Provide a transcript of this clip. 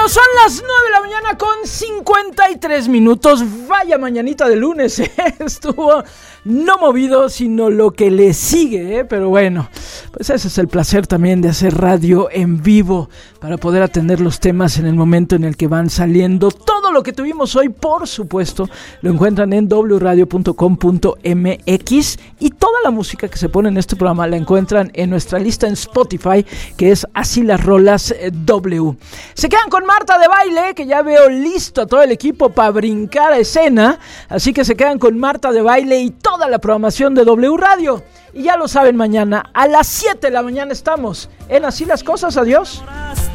Son las 9 de la mañana con 53 minutos. Vaya mañanita de lunes, estuvo no movido, sino lo que le sigue, pero bueno, pues ese es el placer también de hacer radio en vivo, para poder atender los temas en el momento en el que van saliendo. Todo lo que tuvimos hoy, por supuesto, lo encuentran en wradio.com.mx, y toda la música que se pone en este programa la encuentran en nuestra lista en Spotify, que es Así las Rolas W. Se quedan con Marta de Baile, que ya veo listo a todo el equipo para brincar a escena, así que se quedan con Marta de Baile y toda la programación de W Radio. Y ya lo saben, mañana a las 7 de la mañana estamos en Así las Cosas. Adiós.